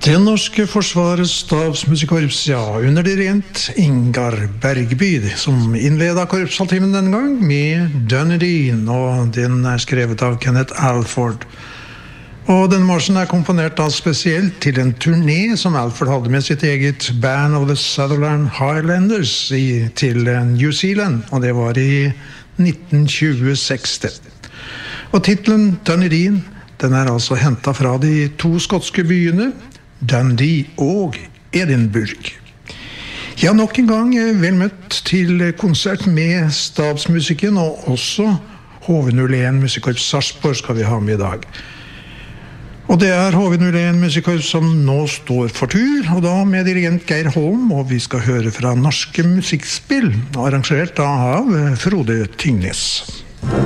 Det norske forsvarets stabsmusikkorps, under dirigent Ingar Bergby, som innledet korpshalvtimen denne gang med Dunedin, og den skrevet av Kenneth Alford. Og denne marsjen komponert spesielt til en turné som Alford hadde med sitt eget Band of the Sutherland Highlanders til New Zealand, og det var i 1926. Og titlen Dunedin, den altså hentet fra de to skotske byene, Dundee og Edinburgh. Nok en gang vel møtt til konsert med stabsmusikken, og også HV01 Musikkorps Sarpsborg skal vi ha med i dag. Og det HV01 Musikkorps som nå står for tur, og da med dirigent Geir Holm, og vi skal høre fra norske musikkspill, arrangert av Frode Tingnes.